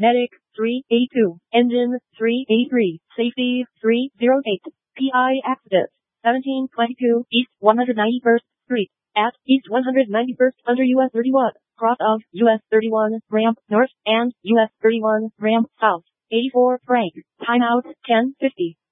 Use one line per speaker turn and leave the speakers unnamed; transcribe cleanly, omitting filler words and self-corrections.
Medic 382. Engine 383. Safety 308. PI accident 1722 East 191st Street. At East 191st under US 31. Cross of US 31 ramp north and US 31 ramp south. 84 Frank. Timeout 10:50.